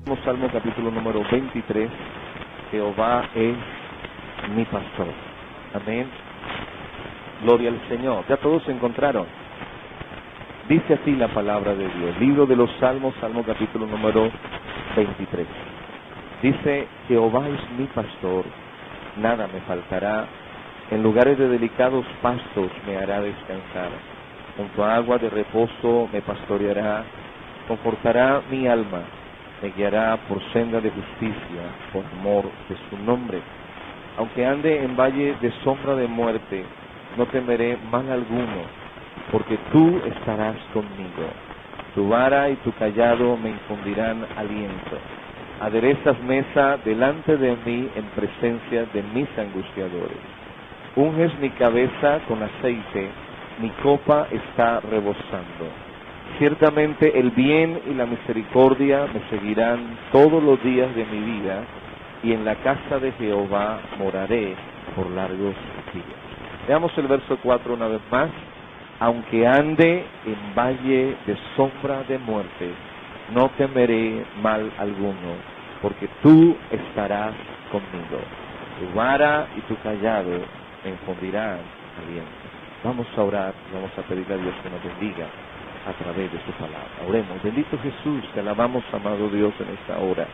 Salmo capítulo número 23, Jehová es mi pastor. Amén. Gloria al Señor. Ya todos se encontraron. Dice así la palabra de Dios. Libro de los Salmos, Salmo capítulo número 23. Dice, Jehová es mi pastor, nada me faltará. En lugares de delicados pastos me hará descansar. Junto a agua de reposo me pastoreará. Confortará mi alma. Me guiará por senda de justicia, por amor de su nombre. Aunque ande en valle de sombra de muerte, no temeré mal alguno, porque tú estarás conmigo. Tu vara y tu callado me infundirán aliento. Aderezas mesa delante de mí en presencia de mis angustiadores. Unges mi cabeza con aceite, mi copa está rebosando. Ciertamente el bien y la misericordia me seguirán todos los días de mi vida, y en la casa de Jehová moraré por largos días. Veamos el verso 4 una vez más. Aunque ande en valle de sombra de muerte, no temeré mal alguno, porque tú estarás conmigo. Tu vara y tu callado me infundirán aliento. Vamos a orar, vamos a pedirle a Dios que nos bendiga a través de su palabra. Oremos. Bendito Jesús, te alabamos, amado Dios, en esta hora.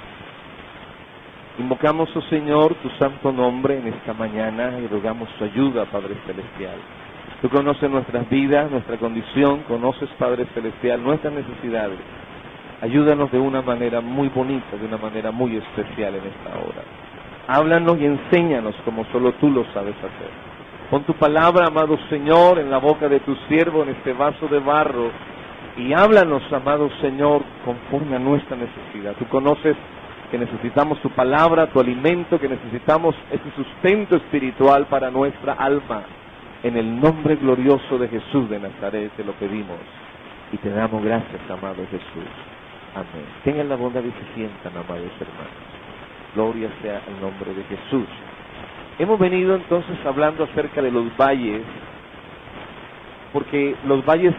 Invocamos, oh Señor, tu santo nombre en esta mañana y rogamos tu ayuda, Padre Celestial. Tú conoces nuestras vidas, nuestra condición, conoces, Padre Celestial, nuestras necesidades. Ayúdanos de una manera muy bonita, de una manera muy especial en esta hora. Háblanos y enséñanos como solo tú lo sabes hacer. Pon tu palabra, amado Señor, en la boca de tu siervo, en este vaso de barro, y háblanos, amado Señor, conforme a nuestra necesidad. Tú conoces que necesitamos tu palabra, tu alimento, que necesitamos ese sustento espiritual para nuestra alma. En el nombre glorioso de Jesús de Nazaret te lo pedimos y te damos gracias, amado Jesús. Amén. Tengan la bondad y se sientan, amados hermanos. Gloria sea el nombre de Jesús. Hemos venido entonces hablando acerca de los valles, porque los valles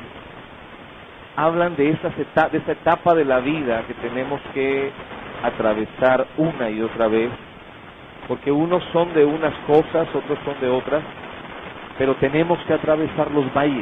hablan de esa etapa de la vida que tenemos que atravesar una y otra vez, porque unos son de unas cosas, otros son de otras, pero tenemos que atravesar los valles.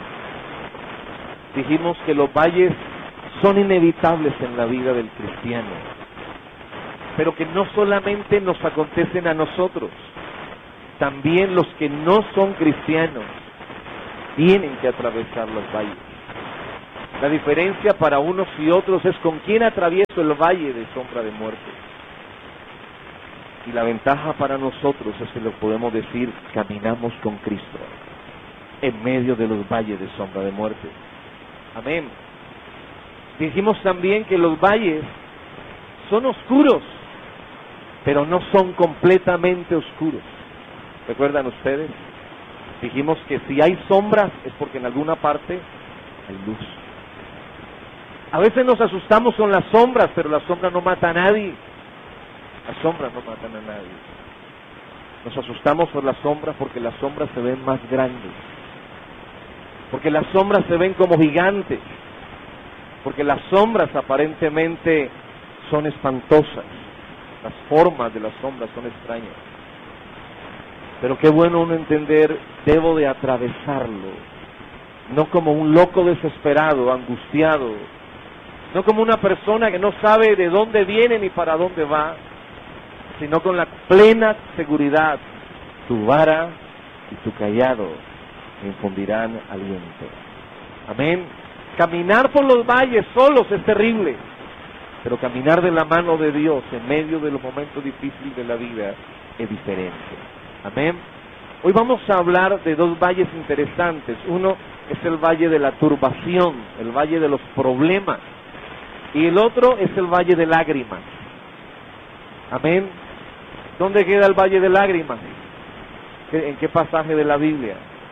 Dijimos que los valles son inevitables en la vida del cristiano, pero que no solamente nos acontecen a nosotros, también los que no son cristianos tienen que atravesar los valles. La diferencia para unos y otros es con quién atravieso el valle de sombra de muerte. Y la ventaja para nosotros es que lo podemos decir, caminamos con Cristo en medio de los valles de sombra de muerte. Amén. Dijimos también que los valles son oscuros, pero no son completamente oscuros. ¿Recuerdan ustedes? Dijimos que si hay sombras es porque en alguna parte hay luz. A veces nos asustamos con las sombras, pero la sombra no mata a nadie. Las sombras no matan a nadie. Nos asustamos por las sombras porque las sombras se ven más grandes. Porque las sombras se ven como gigantes. Porque las sombras aparentemente son espantosas. Las formas de las sombras son extrañas. Pero qué bueno uno entender, debo de atravesarlo. No como un loco desesperado, angustiado. No como una persona que no sabe de dónde viene ni para dónde va, sino con la plena seguridad, tu vara y tu callado me infundirán aliento. Amén. Caminar por los valles solos es terrible, pero caminar de la mano de Dios en medio de los momentos difíciles de la vida es diferente. Amén. Hoy vamos a hablar de dos valles interesantes. Uno es el valle de la turbación, el valle de los problemas, y el otro es el valle de lágrimas. Amén. ¿Dónde queda el valle de lágrimas? ¿En qué pasaje de la Biblia?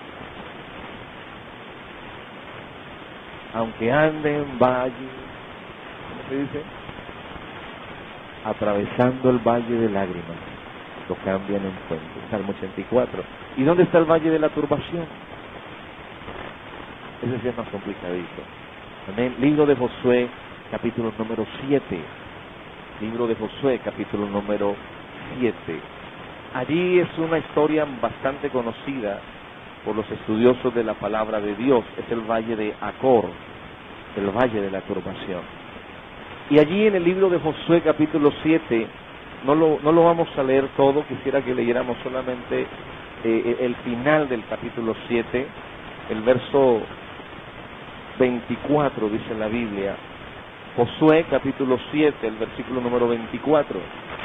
Aunque ande en valle, ¿cómo se dice? Atravesando el valle de lágrimas, lo cambian en fuente. Salmo 84. ¿Y dónde está el valle de la turbación? Ese sí es más complicadito. Amén. Libro de Josué, capítulo número 7. libro de Josué, capítulo número 7. Allí es una historia bastante conocida por los estudiosos de la palabra de Dios. Es el valle de Acor, el valle de la turbación. Y allí en el libro de Josué, capítulo 7, no lo vamos a leer todo, quisiera que leyéramos solamente el final del capítulo 7, el verso 24, dice la Biblia. Josué, capítulo 7, el versículo número 24.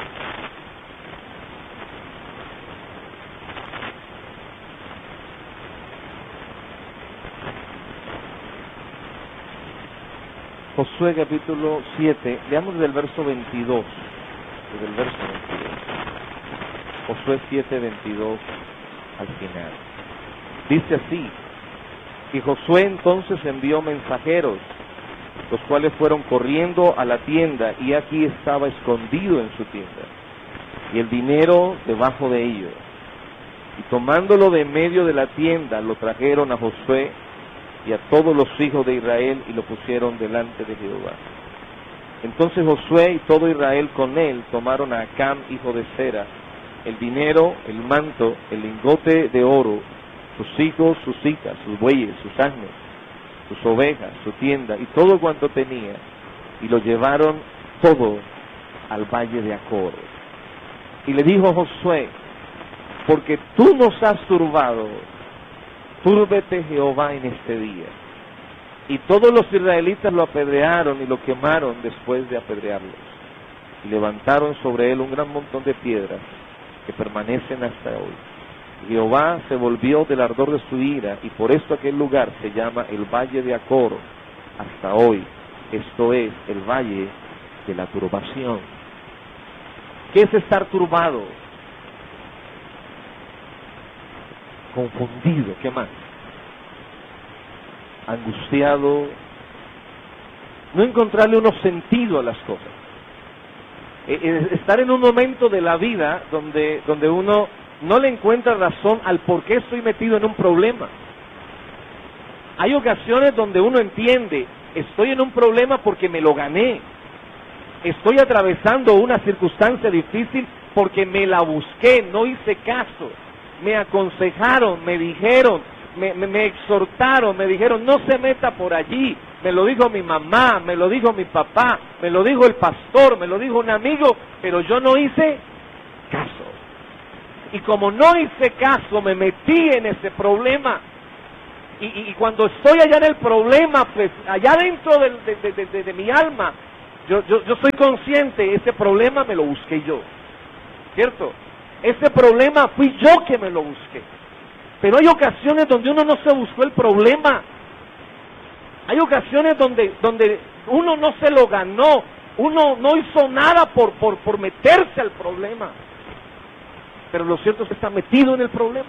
Josué capítulo 7, leamos desde el verso 22, desde el verso 22. Josué 7, 22 al final. Dice así: y Josué entonces envió mensajeros, los cuales fueron corriendo a la tienda, y aquí estaba escondido en su tienda, y el dinero debajo de ellos. Y tomándolo de en medio de la tienda, lo trajeron a Josué y a todos los hijos de Israel, y lo pusieron delante de Jehová. Entonces Josué y todo Israel con él tomaron a Acán, hijo de Zera, el dinero, el manto, el lingote de oro, sus hijos, sus hijas, sus bueyes, sus asnos, sus ovejas, su tienda y todo cuanto tenía, y lo llevaron todo al valle de Acor. Y le dijo Josué: porque tú nos has turbado, túrbete Jehová en este día. Y todos los israelitas lo apedrearon y lo quemaron después de apedrearlos. Y levantaron sobre él un gran montón de piedras que permanecen hasta hoy. Y Jehová se volvió del ardor de su ira, y por esto aquel lugar se llama el Valle de Acor hasta hoy. Esto es el Valle de la Turbación. ¿Qué es estar turbado? Confundido, ¿qué más? Angustiado, no encontrarle unos sentido a las cosas. Estar en un momento de la vida donde uno no le encuentra razón al por qué estoy metido en un problema. Hay ocasiones donde uno entiende, estoy en un problema porque me lo gané. Estoy atravesando una circunstancia difícil porque me la busqué, no hice caso. Me aconsejaron, me dijeron, me exhortaron, me dijeron, no se meta por allí. Me lo dijo mi mamá, me lo dijo mi papá, me lo dijo el pastor, me lo dijo un amigo, pero yo no hice caso. Y como no hice caso, me metí en ese problema. Y cuando estoy allá en el problema, pues allá dentro de mi alma, yo soy consciente, ese problema me lo busqué yo, ¿cierto? Ese problema fui yo que me lo busqué. Pero hay ocasiones donde uno no se buscó el problema. Hay ocasiones donde uno no se lo ganó. Uno no hizo nada por meterse al problema. Pero lo cierto es que está metido en el problema.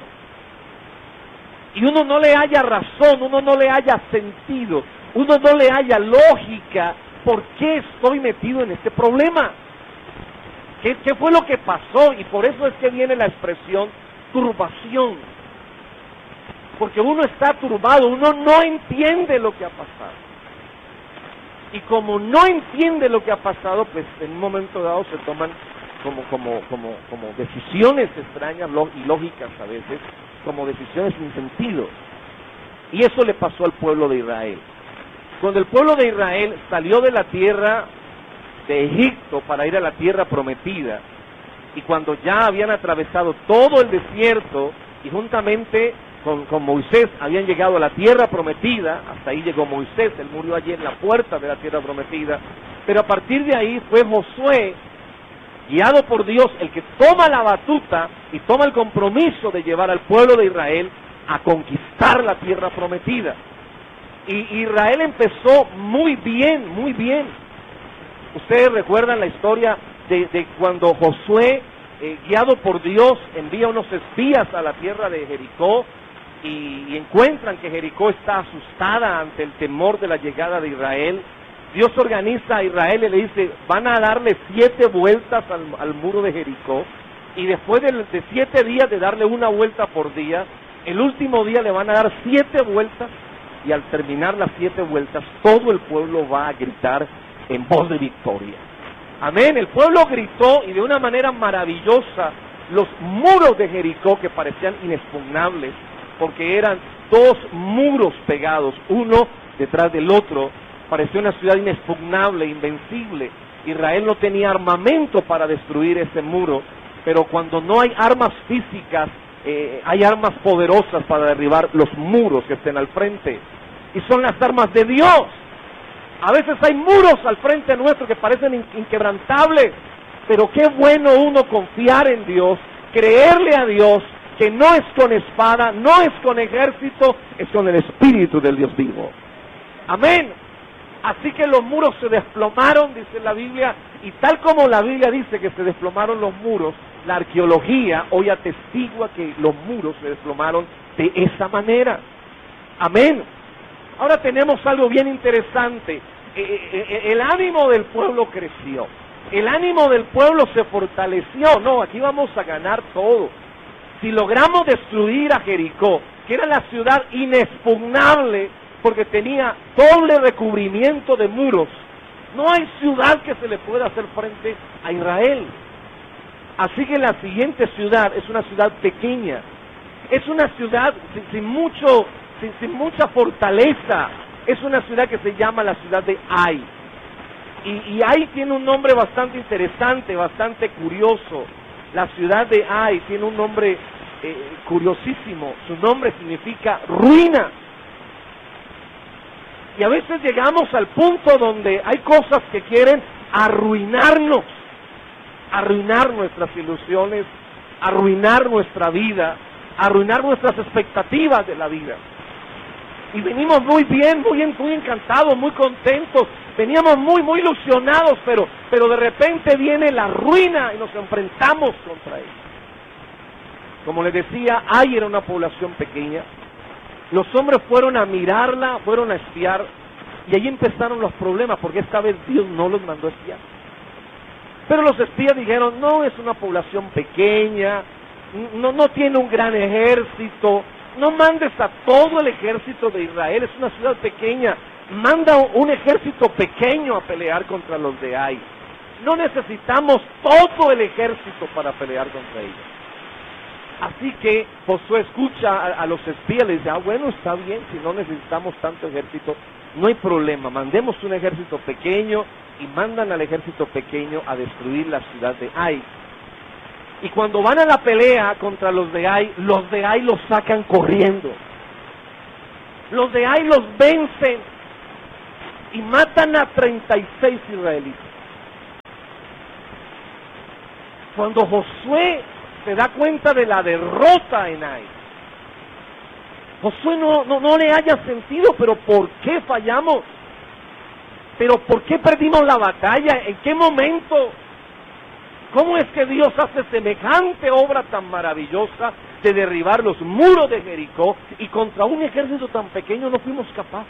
Y uno no le haya razón, uno no le haya sentido, uno no le haya lógica. ¿Por qué estoy metido en este problema? ¿Qué fue lo que pasó? Y por eso es que viene la expresión turbación. Porque uno está turbado, uno no entiende lo que ha pasado. Y como no entiende lo que ha pasado, pues en un momento dado se toman como decisiones extrañas y lógicas a veces, como decisiones sin sentido. Y eso le pasó al pueblo de Israel. Cuando el pueblo de Israel salió de la tierra de Egipto para ir a la tierra prometida, y cuando ya habían atravesado todo el desierto, y juntamente con Moisés habían llegado a la tierra prometida, hasta ahí llegó Moisés, él murió allí en la puerta de la tierra prometida, pero a partir de ahí fue Josué, guiado por Dios, el que toma la batuta y toma el compromiso de llevar al pueblo de Israel a conquistar la tierra prometida. Y Israel empezó muy bien, muy bien. Ustedes recuerdan la historia de cuando Josué, guiado por Dios, envía unos espías a la tierra de Jericó y encuentran que Jericó está asustada ante el temor de la llegada de Israel. Dios organiza a Israel y le dice, van a darle 7 vueltas al muro de Jericó, y después de 7 días de darle una vuelta por día, el último día le van a dar 7 vueltas, y al terminar las 7 vueltas, todo el pueblo va a gritar en voz de victoria. Amén. El pueblo gritó y de una manera maravillosa los muros de Jericó, que parecían inexpugnables, porque eran dos muros pegados, uno detrás del otro, parecía una ciudad inexpugnable, invencible. Israel no tenía armamento para destruir ese muro, pero cuando no hay armas físicas, hay armas poderosas para derribar los muros que estén al frente, y son las armas de Dios. A veces hay muros al frente nuestro que parecen inquebrantables, pero qué bueno uno confiar en Dios, creerle a Dios, que no es con espada, no es con ejército, es con el Espíritu del Dios vivo. Amén. Así que los muros se desplomaron, dice la Biblia, y tal como la Biblia dice que se desplomaron los muros, la arqueología hoy atestigua que los muros se desplomaron de esa manera. Amén. Ahora tenemos algo bien interesante. El ánimo del pueblo creció. El ánimo del pueblo se fortaleció. No, aquí vamos a ganar todo. Si logramos destruir a Jericó, que era la ciudad inexpugnable porque tenía doble recubrimiento de muros, no hay ciudad que se le pueda hacer frente a Israel. Así que la siguiente ciudad es una ciudad pequeña, es una ciudad sin mucha fortaleza, es una ciudad que se llama la ciudad de Ai. Y Ai tiene un nombre bastante interesante, bastante curioso. La ciudad de Ai tiene un nombre curiosísimo, su nombre significa ruina. Y a veces llegamos al punto donde hay cosas que quieren arruinarnos, arruinar nuestras ilusiones, arruinar nuestra vida, arruinar nuestras expectativas de la vida. Y venimos muy bien, muy encantados, muy contentos, veníamos muy ilusionados, pero de repente viene la ruina y nos enfrentamos contra ella. Como les decía, Ai era una población pequeña. Los hombres fueron a mirarla, fueron a espiar, y ahí empezaron los problemas, porque esta vez Dios no los mandó a espiar. Pero los espías dijeron, no, es una población pequeña, no tiene un gran ejército, no mandes a todo el ejército de Israel, es una ciudad pequeña, manda un ejército pequeño a pelear contra los de Ai. No necesitamos todo el ejército para pelear contra ellos. Así que Josué escucha a los espías, les dice, bueno, está bien, si no necesitamos tanto ejército, no hay problema, mandemos un ejército pequeño, y mandan al ejército pequeño a destruir la ciudad de Ai. Y cuando van a la pelea contra los de Ai los sacan corriendo. Los de Ai los vencen y matan a 36 israelitas. Cuando Josué se da cuenta de la derrota en Ai, Josué no le haya sentido, pero ¿por qué fallamos? ¿Pero por qué perdimos la batalla? ¿En qué momento? ¿Cómo es que Dios hace semejante obra tan maravillosa de derribar los muros de Jericó y contra un ejército tan pequeño no fuimos capaces?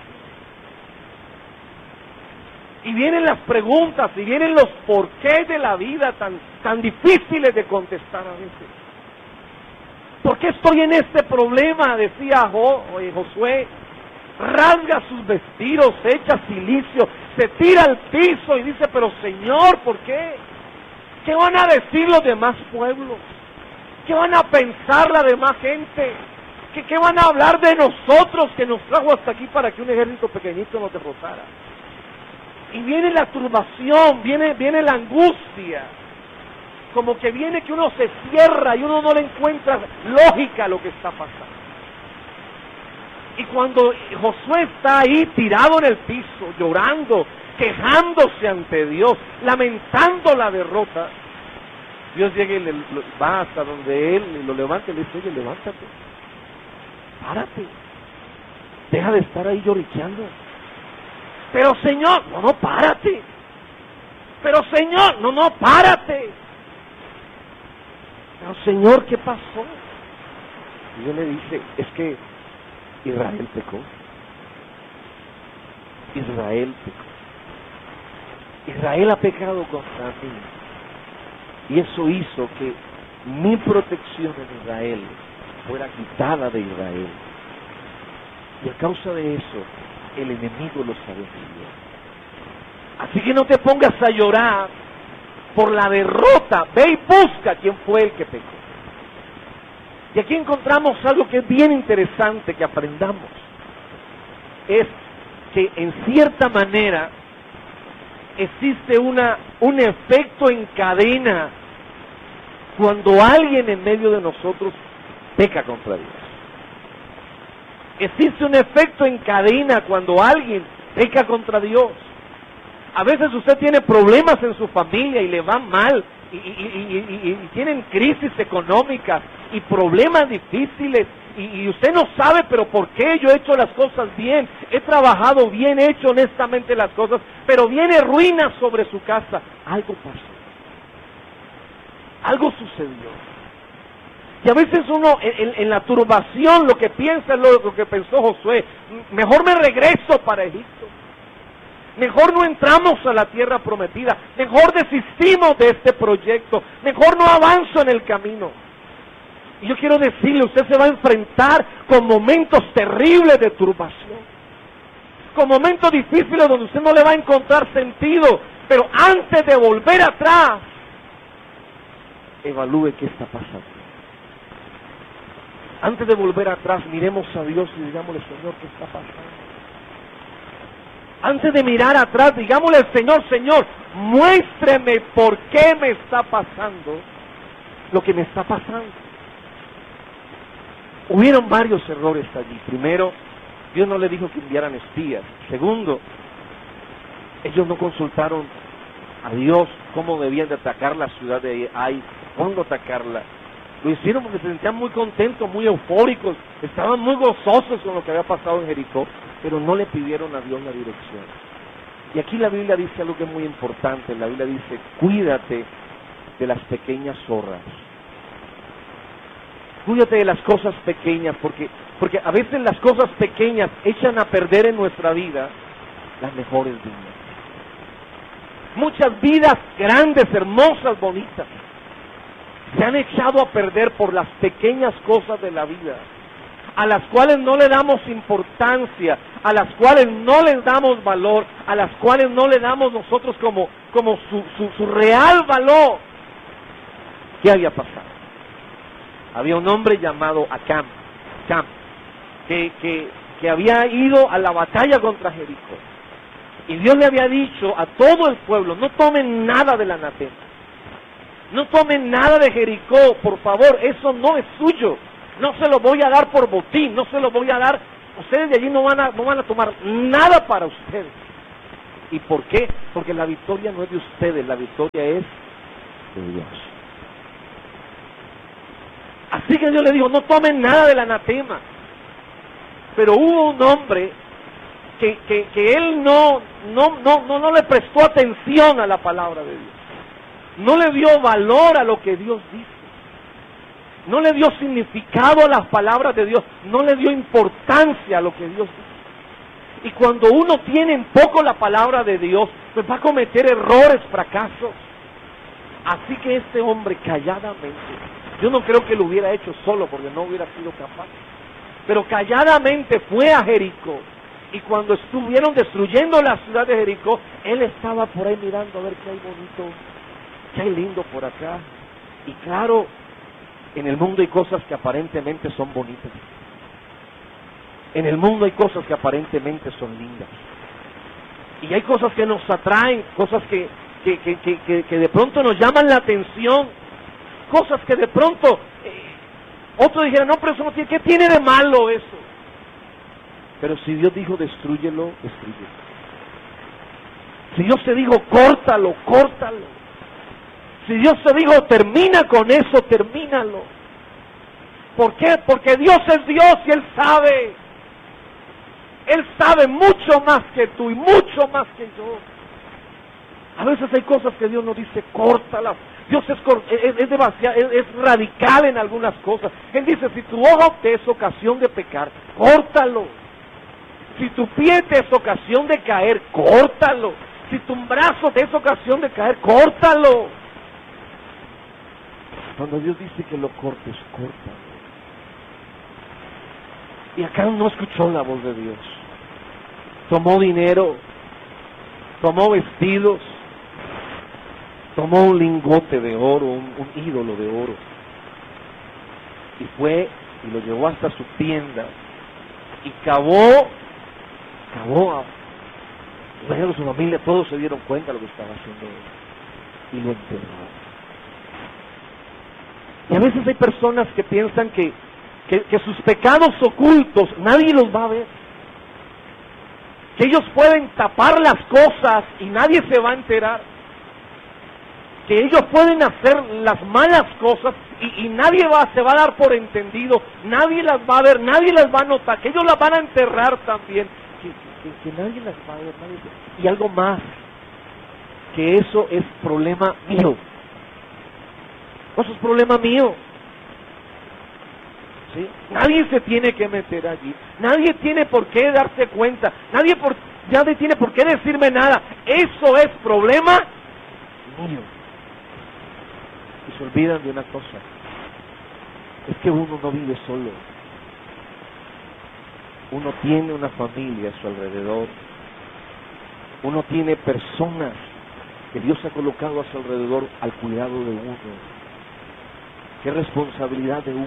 Y vienen las preguntas, y vienen los porqués de la vida tan difíciles de contestar a veces. ¿Por qué estoy en este problema? Decía Josué. Rasga sus vestidos, echa silicio, se tira al piso y dice, pero Señor, ¿por qué? ¿Qué van a decir los demás pueblos? ¿Qué van a pensar la demás gente? ¿Qué van a hablar de nosotros que nos trajo hasta aquí para que un ejército pequeñito nos derrotara? Y viene la turbación, viene la angustia, como que viene que uno se cierra y uno no le encuentra lógica a lo que está pasando. Y cuando Josué está ahí tirado en el piso, llorando, quejándose ante Dios, lamentando la derrota, Dios llega y va hasta donde él y lo levanta y le dice, oye, levántate, párate, deja de estar ahí lloriqueando. Pero Señor, no, párate. Pero Señor, no, párate. Pero Señor, ¿qué pasó? Y Dios le dice, es que Israel pecó. Israel pecó. Israel ha pecado contra mí. Y eso hizo que mi protección en Israel fuera quitada de Israel. Y a causa de eso, el enemigo los ha vencido. Así que no te pongas a llorar por la derrota, ve y busca quién fue el que pecó. Y aquí encontramos algo que es bien interesante que aprendamos. Es que en cierta manera existe un efecto en cadena cuando alguien en medio de nosotros peca contra Dios. Existe un efecto en cadena cuando alguien peca contra Dios. A veces usted tiene problemas en su familia y le va mal, y tienen crisis económicas y problemas difíciles, y usted no sabe, pero ¿por qué? Yo he hecho las cosas bien, he trabajado bien, he hecho honestamente las cosas, pero viene ruina sobre su casa. Algo pasó, algo sucedió. Y a veces uno en la turbación lo que piensa es lo que pensó Josué: mejor me regreso para Egipto, mejor no entramos a la tierra prometida, mejor desistimos de este proyecto, mejor no avanzo en el camino. Y yo quiero decirle, usted se va a enfrentar con momentos terribles de turbación, con momentos difíciles donde usted no le va a encontrar sentido, pero antes de volver atrás, evalúe qué está pasando. Antes de volver atrás, miremos a Dios y digámosle: Señor, ¿qué está pasando? Antes de mirar atrás, digámosle al Señor: Señor, muéstreme por qué me está pasando lo que me está pasando. Hubieron varios errores allí. Primero, Dios no le dijo que enviaran espías. Segundo, ellos no consultaron a Dios cómo debían de atacar la ciudad de Ai, cuándo atacarla. Lo hicieron porque se sentían muy contentos, muy eufóricos, estaban muy gozosos con lo que había pasado en Jericó, pero no le pidieron a Dios la dirección. Y aquí la Biblia dice algo que es muy importante. La Biblia dice: cuídate de las pequeñas zorras. Cuídate de las cosas pequeñas, porque a veces las cosas pequeñas echan a perder en nuestra vida las mejores vidas. Muchas vidas grandes, hermosas, bonitas, se han echado a perder por las pequeñas cosas de la vida, a las cuales no le damos importancia, a las cuales no les damos valor, a las cuales no le damos nosotros como su real valor. ¿Qué había pasado? Había un hombre llamado Acán, que había ido a la batalla contra Jericó. Y Dios le había dicho a todo el pueblo: no tomen nada del anatema, no tomen nada de Jericó, por favor, eso no es suyo. No se lo voy a dar por botín, no se lo voy a dar. Ustedes de allí no van a tomar nada para ustedes. ¿Y por qué? Porque la victoria no es de ustedes, la victoria es de Dios. Así que Dios le dijo: no tomen nada del anatema. Pero hubo un hombre que él no le prestó atención a la palabra de Dios. No le dio valor a lo que Dios dice. No le dio significado a las palabras de Dios. No le dio importancia a lo que Dios dice. Y cuando uno tiene en poco la palabra de Dios, pues va a cometer errores, fracasos. Así que este hombre calladamente, yo no creo que lo hubiera hecho solo porque no hubiera sido capaz, pero calladamente fue a Jericó. Y cuando estuvieron destruyendo la ciudad de Jericó, él estaba por ahí mirando a ver qué hay bonito, qué hay lindo por acá. Y claro, en el mundo hay cosas que aparentemente son bonitas. En el mundo hay cosas que aparentemente son lindas. Y hay cosas que nos atraen, cosas que de pronto nos llaman la atención. Cosas que de pronto otros dijeron: no, pero eso no tiene, ¿qué tiene de malo eso? Pero si Dios dijo destrúyelo, destrúyelo. Si Dios te dijo córtalo, córtalo. Si Dios te dijo termina con eso, termínalo. ¿Por qué? Porque Dios es Dios y Él sabe. Él sabe mucho más que tú y mucho más que yo. A veces hay cosas que Dios nos dice: córtalas. Dios es demasiado, es radical en algunas cosas. Él dice: si tu ojo te es ocasión de pecar, córtalo. Si tu pie te es ocasión de caer, córtalo. Si tu brazo te es ocasión de caer, córtalo. Cuando Dios dice que lo cortes, córtalo. Y acá no escuchó la voz de Dios. Tomó dinero, tomó vestidos, tomó un lingote de oro, un ídolo de oro, y fue y lo llevó hasta su tienda y cavó, luego su familia, todos se dieron cuenta de lo que estaba haciendo él, y lo enterró. Y a veces hay personas que piensan que sus pecados ocultos nadie los va a ver, que ellos pueden tapar las cosas y nadie se va a enterar, que ellos pueden hacer las malas cosas y nadie se va a dar por entendido, nadie las va a ver, nadie las va a notar, que ellos las van a enterrar también, que nadie las va a ver, y algo más, que eso es problema mío. Eso es problema mío. ¿Sí? Nadie se tiene que meter allí. Nadie tiene por qué darse cuenta. Nadie tiene por qué decirme nada. Eso es problema mío. Y se olvidan de una cosa. Es que uno no vive solo. Uno tiene una familia a su alrededor. Uno tiene personas que Dios ha colocado a su alrededor al cuidado de uno. Qué responsabilidad de uno.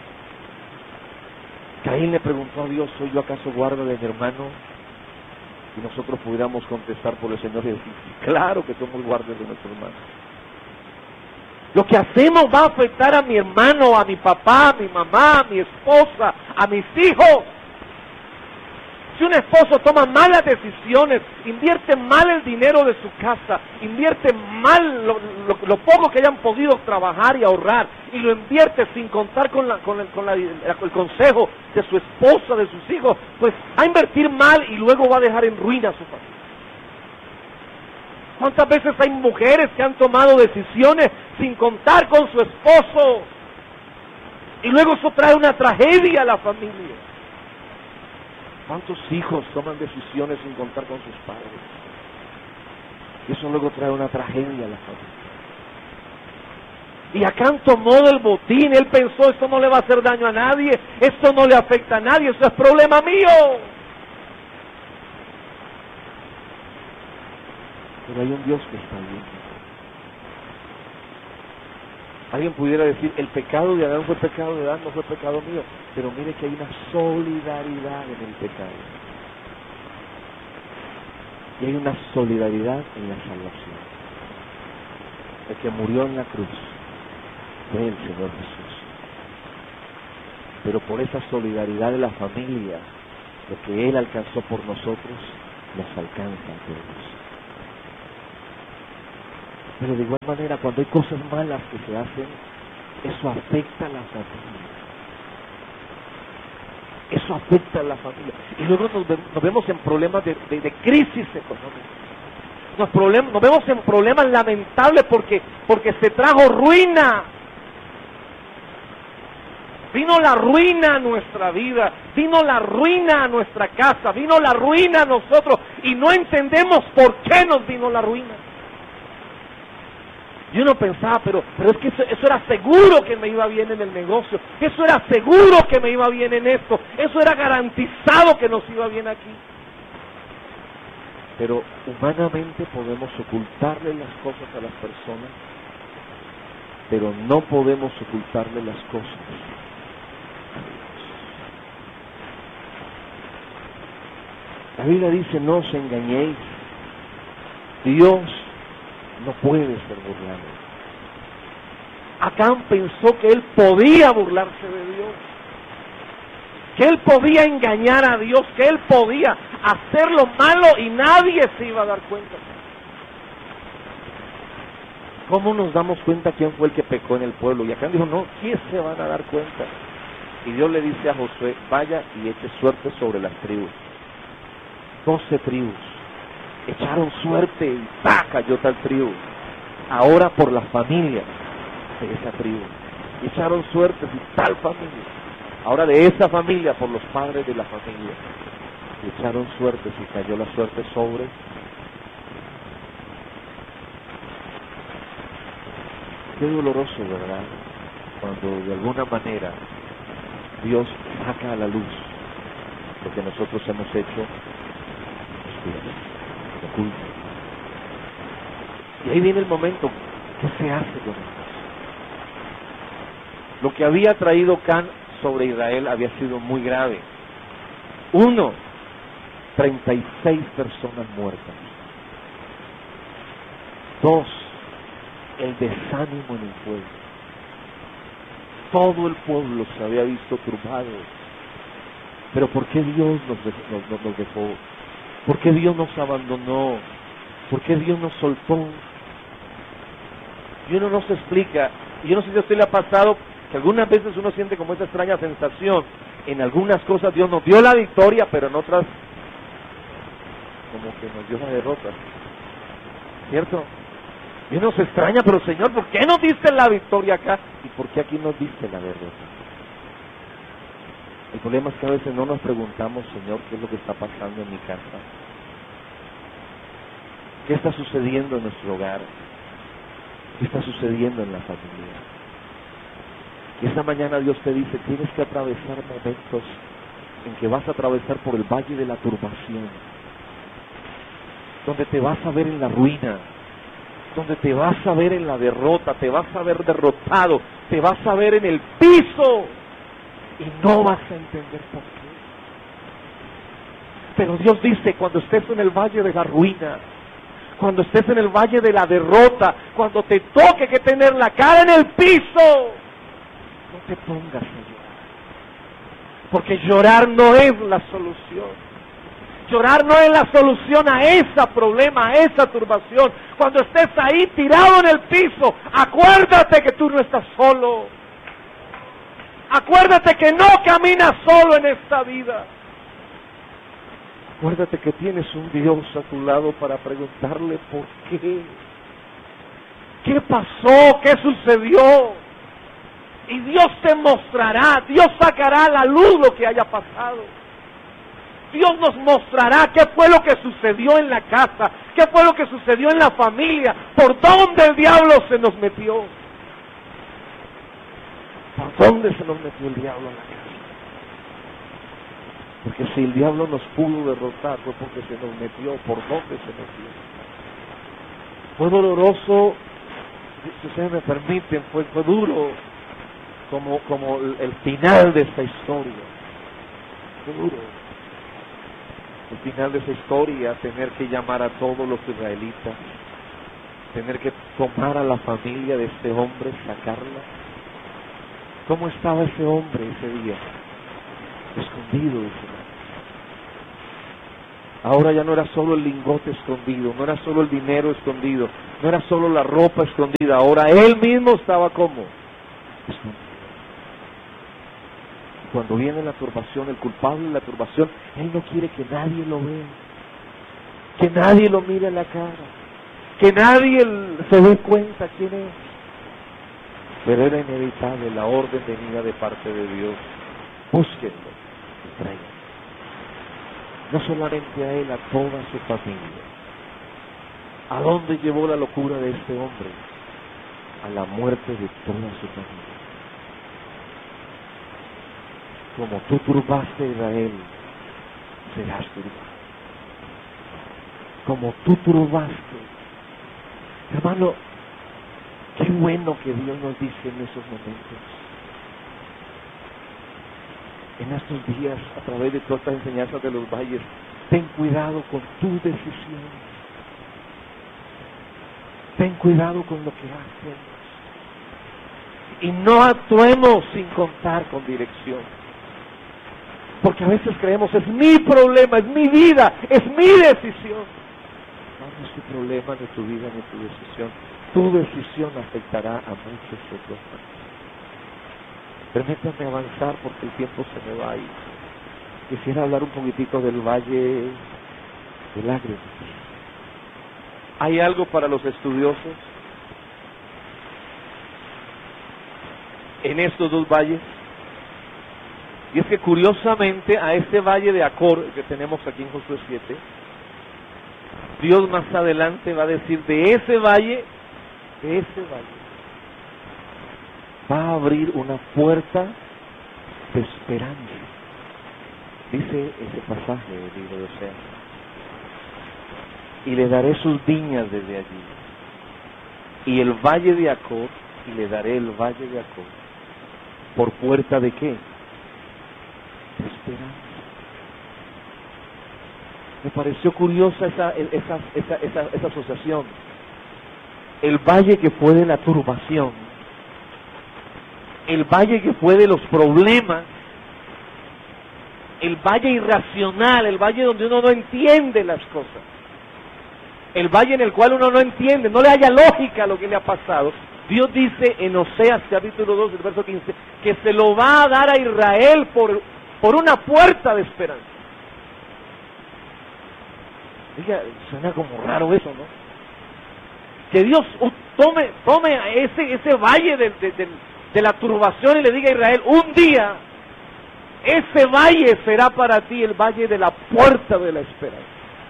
Caín le preguntó a Dios, ¿soy yo acaso guarda de mi hermano? Y nosotros pudiéramos contestar por el Señor y decir, claro que somos guardas de nuestro hermano. Lo que hacemos va a afectar a mi hermano, a mi papá, a mi mamá, a mi esposa, a mis hijos. Si un esposo toma malas decisiones, invierte mal el dinero de su casa, invierte mal lo poco que hayan podido trabajar y ahorrar, y lo invierte sin contar con el consejo de su esposa, de sus hijos, pues va a invertir mal y luego va a dejar en ruina a su familia. ¿Cuántas veces hay mujeres que han tomado decisiones sin contar con su esposo? Y luego eso trae una tragedia a la familia. ¿Cuántos hijos toman decisiones sin contar con sus padres? Y eso luego trae una tragedia a la familia. Y Acán tomó del botín, él pensó, esto no le va a hacer daño a nadie, esto no le afecta a nadie, eso es problema mío. Pero hay un Dios que está viendo. Alguien pudiera decir, el pecado de Adán fue pecado de Adán, no fue pecado mío. Pero mire que hay una solidaridad en el pecado. Y hay una solidaridad en la salvación. El que murió en la cruz fue el Señor Jesús. Pero por esa solidaridad de la familia, lo que Él alcanzó por nosotros, nos alcanza a todos. Pero de igual manera, cuando hay cosas malas que se hacen, eso afecta a la familia. Eso afecta a la familia. Y luego nos vemos en problemas de crisis económica. Nos vemos en problemas lamentables porque se trajo ruina. Vino la ruina a nuestra vida, vino la ruina a nuestra casa, vino la ruina a nosotros y no entendemos por qué nos vino la ruina. Y uno pensaba, pero es que eso era seguro que me iba bien en el negocio, eso era seguro que me iba bien en esto, eso era garantizado que nos iba bien aquí. Pero humanamente podemos ocultarle las cosas a las personas, pero no podemos ocultarle las cosas a Dios. La Biblia dice, no os engañéis, Dios no puede ser burlado. Acán pensó que él podía burlarse de Dios, que él podía engañar a Dios, que él podía hacer lo malo y nadie se iba a dar cuenta. ¿Cómo nos damos cuenta quién fue el que pecó en el pueblo? Y Acán dijo, no, ¿quién se van a dar cuenta? Y Dios le dice a Josué, vaya y eche suerte sobre las tribus. 12 tribus. Echaron suerte y ¡pah! Cayó tal tribu. Ahora por la familia de esa tribu. Echaron suerte y tal familia. Ahora de esa familia por los padres de la familia. Echaron suerte y cayó la suerte sobre. Qué doloroso, ¿verdad? Cuando de alguna manera Dios saca a la luz lo que nosotros hemos hecho oscuras. Oculto. Y ahí viene el momento, ¿qué se hace con esto? Lo que había traído Can sobre Israel había sido muy grave. 1, 36 personas muertas. 2, el desánimo en el pueblo. Todo el pueblo se había visto turbado. Pero ¿por qué Dios nos dejó? ¿Por qué Dios nos abandonó? ¿Por qué Dios nos soltó? Y uno no se explica. Y yo no sé si a usted le ha pasado que algunas veces uno siente como esa extraña sensación. En algunas cosas Dios nos dio la victoria, pero en otras como que nos dio la derrota. ¿Cierto? Y uno se extraña, pero Señor, ¿por qué nos diste la victoria acá? ¿Y por qué aquí nos diste la derrota? El problema es que a veces no nos preguntamos, Señor, ¿qué es lo que está pasando en mi casa? ¿Qué está sucediendo en nuestro hogar? ¿Qué está sucediendo en la familia? Y esta mañana Dios te dice, tienes que atravesar momentos en que vas a atravesar por el valle de la turbación, donde te vas a ver en la ruina, donde te vas a ver en la derrota, te vas a ver derrotado, te vas a ver en el piso y no vas a entender por qué. Pero Dios dice, cuando estés en el valle de la ruina, cuando estés en el valle de la derrota, cuando te toque que tener la cara en el piso, no te pongas a llorar, porque llorar no es la solución. Llorar no es la solución a ese problema, a esa turbación. Cuando estés ahí tirado en el piso, acuérdate que tú no estás solo. Acuérdate que no caminas solo en esta vida. Acuérdate que tienes un Dios a tu lado para preguntarle por qué. ¿Qué pasó? ¿Qué sucedió? Y Dios te mostrará, Dios sacará a la luz lo que haya pasado. Dios nos mostrará qué fue lo que sucedió en la casa, qué fue lo que sucedió en la familia, por dónde el diablo se nos metió. ¿Por dónde se nos metió el diablo en la casa? Porque si el diablo nos pudo derrotar fue porque se nos metió. ¿Por dónde se metió? Fue doloroso, si ustedes me permiten, fue duro como el final de esta historia. Fue duro. El final de esa historia, tener que llamar a todos los israelitas, tener que tomar a la familia de este hombre, sacarla. ¿Cómo estaba ese hombre ese día? Escondido, dice. Ahora ya no era solo el lingote escondido, no era solo el dinero escondido, no era solo la ropa escondida, ahora él mismo estaba como escondido. Cuando viene la turbación, el culpable de la turbación, él no quiere que nadie lo vea, que nadie lo mire a la cara, que nadie se dé cuenta quién es. Pero era inevitable, la orden venía de parte de Dios. Búsquenlo y tráiganlo. No solamente a él, a toda su familia. ¿A dónde llevó la locura de este hombre? A la muerte de toda su familia. Como tú turbaste a Israel, serás turbado. Como tú turbaste. Hermano, qué bueno que Dios nos dice en esos momentos. En estos días, a través de todas estas enseñanzas de los valles, ten cuidado con tu decisión. Ten cuidado con lo que hacemos. Y no actuemos sin contar con dirección. Porque a veces creemos, es mi problema, es mi vida, es mi decisión. No es tu problema, ni tu vida, ni tu decisión. Tu decisión afectará a muchos otros. Permítanme avanzar porque el tiempo se me va a ir. Quisiera hablar un poquitito del valle de lágrimas. ¿Hay algo para los estudiosos en estos dos valles? Y es que curiosamente a este valle de Acor que tenemos aquí en Josué 7, Dios más adelante va a decir de ese valle, va a abrir una puerta de esperanza. Dice ese pasaje del libro de Oseas. Y le daré sus viñas desde allí. y el valle de Jacob, y le daré el valle de Jacob, por puerta de ¿qué? De esperanza. Me pareció curiosa esa asociación. El valle que fue de la turbación, el valle que fue de los problemas, el valle irracional, el valle donde uno no entiende las cosas, el valle en el cual uno no entiende, no le haya lógica a lo que le ha pasado. Dios dice en Oseas capítulo 2, el verso 15, que se lo va a dar a Israel por una puerta de esperanza. Diga, suena como raro eso, ¿no? Que Dios tome ese valle de la turbación y le diga a Israel, un día ese valle será para ti el valle de la puerta de la esperanza.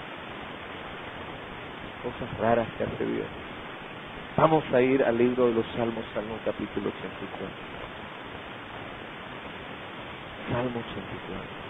Cosas raras que hace Dios. Vamos a ir al libro de los Salmos, Salmo capítulo 84. Salmo 84.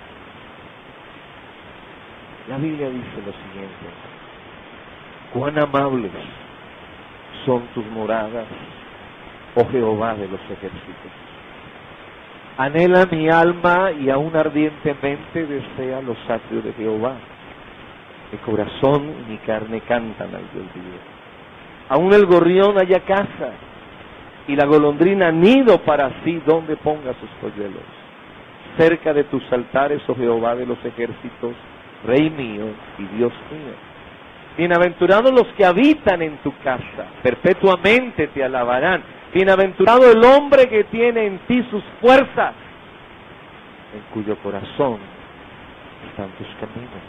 La Biblia dice lo siguiente: cuán amables son tus moradas, oh Jehová de los ejércitos. Anhela mi alma y aún ardientemente desea los atrios de Jehová. Mi corazón y mi carne cantan al Dios vivo. Aún el gorrión halla casa y la golondrina nido para sí donde ponga sus polluelos. Cerca de tus altares, oh Jehová de los ejércitos, Rey mío y Dios mío. Bienaventurados los que habitan en tu casa, perpetuamente te alabarán. Bienaventurado el hombre que tiene en ti sus fuerzas, en cuyo corazón están tus caminos.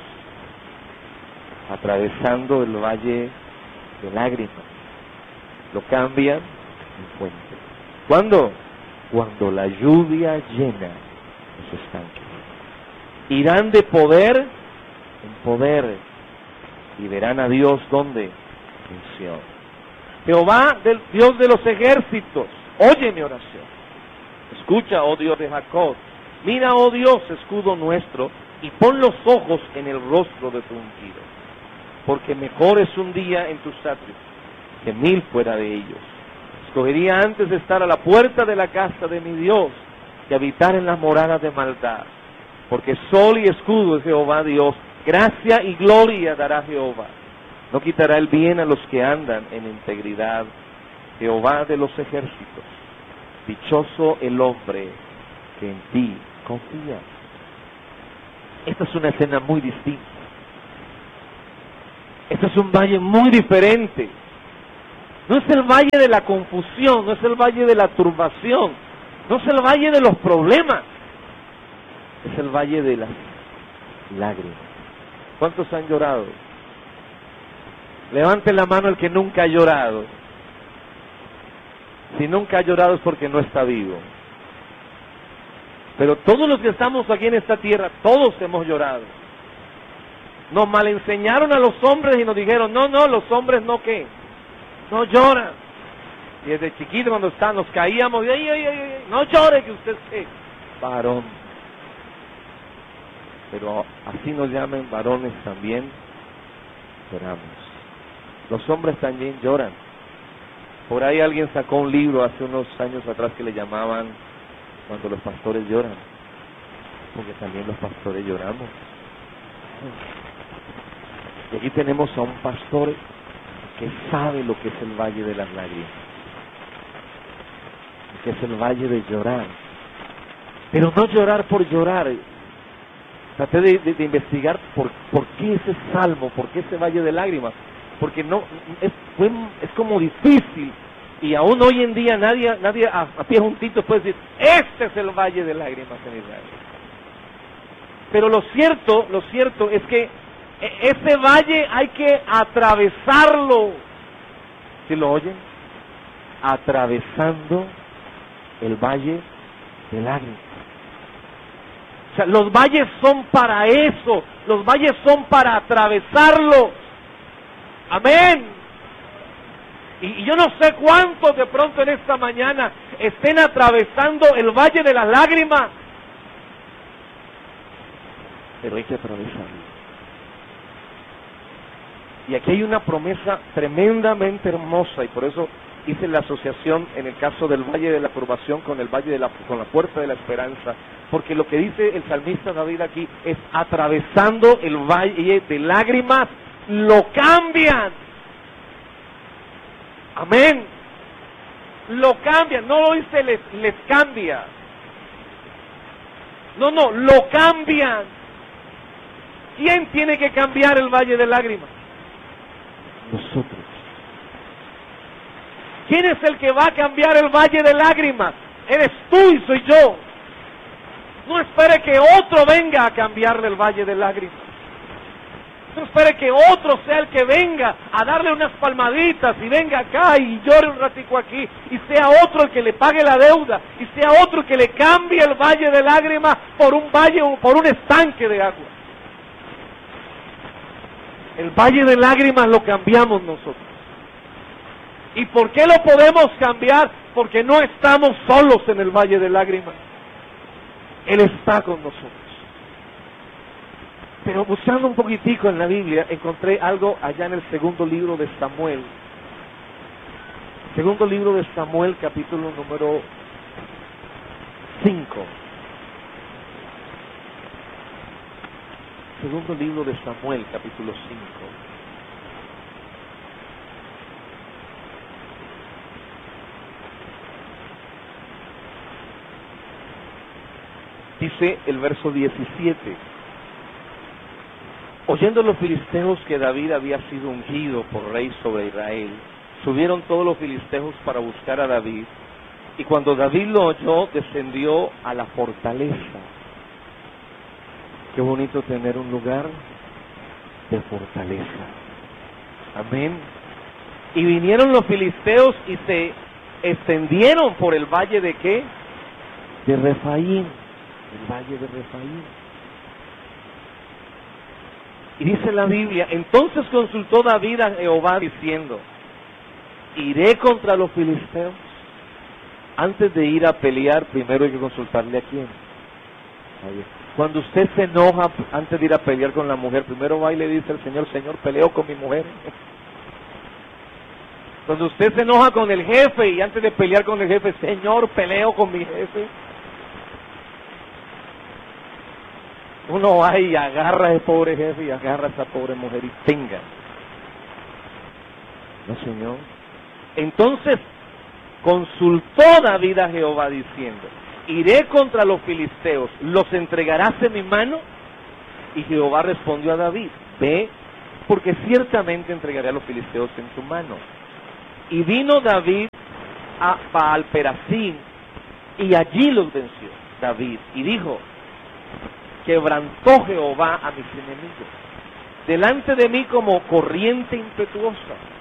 Atravesando el valle de lágrimas, lo cambian en fuente. ¿Cuándo? Cuando la lluvia llena los estanques. Irán de poder en poder y verán a Dios ¿dónde? En Sión. Jehová, Dios de los ejércitos, oye mi oración. Escucha, oh Dios de Jacob. Mira, oh Dios, escudo nuestro, y pon los ojos en el rostro de tu ungido. Porque mejor es un día en tus atrios que 1000 fuera de ellos. Escogería antes de estar a la puerta de la casa de mi Dios que habitar en las moradas de maldad. Porque sol y escudo es Jehová Dios, gracia y gloria dará Jehová. No quitará el bien a los que andan en integridad. Jehová de los ejércitos, dichoso el hombre que en ti confía. Esta es una escena muy distinta. Este es un valle muy diferente. No es el valle de la confusión, no es el valle de la turbación, no es el valle de los problemas. Es el valle de las lágrimas. ¿Cuántos han llorado? Levanten la mano el que nunca ha llorado. Si nunca ha llorado es porque no está vivo. Pero todos los que estamos aquí en esta tierra, todos hemos llorado. Nos malenseñaron a los hombres y nos dijeron, no, los hombres no, ¿qué? No lloran. Y desde chiquito cuando nos caíamos, no llore que usted es varón. Pero así nos llaman varones también, lloramos. Los hombres también lloran. Por ahí alguien sacó un libro hace unos años atrás que le llamaban Cuando los pastores lloran. Porque también los pastores lloramos. Y aquí tenemos a un pastor que sabe lo que es el valle de las lágrimas, que es el valle de llorar. Pero no llorar por llorar. Traté de investigar por qué ese salmo, por qué ese valle de lágrimas. Porque no es como difícil. Y aún hoy en día nadie a pie juntitos puede decir, este es el valle de lágrimas en Israel. Pero lo cierto es que ese valle hay que atravesarlo. ¿Sí lo oyen? Atravesando el valle de lágrimas. O sea, los valles son para eso. Los valles son para atravesarlo. Amén. Y yo no sé cuántos de pronto en esta mañana estén atravesando el valle de las lágrimas. Pero hay que atravesarlo. Y aquí hay una promesa tremendamente hermosa, y por eso hice la asociación en el caso del Valle de la Turbación con el Valle con la Puerta de la Esperanza, porque lo que dice el salmista David aquí es: atravesando el valle de lágrimas, lo cambian. Amén. Lo cambian, no lo dice les cambia. No, lo cambian. ¿Quién tiene que cambiar el valle de lágrimas? Nosotros. ¿Quién es el que va a cambiar el valle de lágrimas? Eres tú y soy yo. No espere que otro venga a cambiarle el valle de lágrimas. No espere que otro sea el que venga a darle unas palmaditas y venga acá y llore un ratico aquí y sea otro el que le pague la deuda y sea otro el que le cambie el valle de lágrimas por un valle o por un estanque de agua. El valle de lágrimas lo cambiamos nosotros. ¿Y por qué lo podemos cambiar? Porque no estamos solos en el valle de lágrimas. Él está con nosotros. Pero buscando un poquitico en la Biblia, encontré algo allá en el segundo libro de Samuel. Segundo libro de Samuel, capítulo número 5. Segundo libro de Samuel, capítulo 5. Dice el verso 17. Oyendo los filisteos que David había sido ungido por rey sobre Israel, subieron todos los filisteos para buscar a David, y cuando David lo oyó, descendió a la fortaleza. Qué bonito tener un lugar de fortaleza. Amén. Y vinieron los filisteos y se extendieron por el valle de ¿qué? De Refaín. El valle de Refaín. Y dice la Biblia: entonces consultó David a Jehová diciendo: ¿iré contra los filisteos? Antes de ir a pelear, primero hay que consultarle a quién. Cuando usted se enoja antes de ir a pelear con la mujer, primero va y le dice al Señor: Señor, peleo con mi mujer. Cuando usted se enoja con el jefe y antes de pelear con el jefe: Señor, peleo con mi jefe. Uno va y agarra a ese pobre jefe y agarra a esa pobre mujer y tenga. No, Señor. Entonces consultó David a Jehová diciendo: ¿iré contra los filisteos? ¿Los entregarás en mi mano? Y Jehová respondió a David: ve, porque ciertamente entregaré a los filisteos en tu mano. Y vino David a Baal-Perasim, y allí los venció David, y dijo: quebrantó Jehová a mis enemigos delante de mí como corriente impetuosa.